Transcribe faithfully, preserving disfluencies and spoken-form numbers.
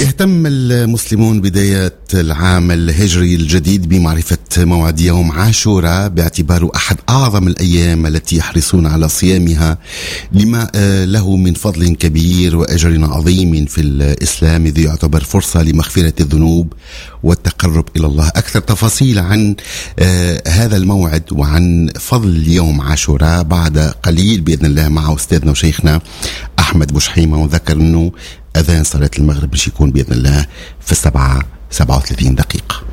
يهتم المسلمون بداية العام الهجري الجديد بمعرفة موعد يوم عاشوراء باعتباره أحد أعظم الأيام التي يحرصون على صيامها لما له من فضل كبير وأجر عظيم في الإسلام، إذ يعتبر فرصة لمغفرة الذنوب والتقرب إلى الله. أكثر تفاصيل عن هذا الموعد وعن فضل يوم عاشوراء بعد قليل بإذن الله مع أستاذنا وشيخنا أحمد بوشحيمة. وذكر أنه أذان صلاة المغرب باش يكون بإذن الله في السبعة سبعة وثلاثين دقيقة.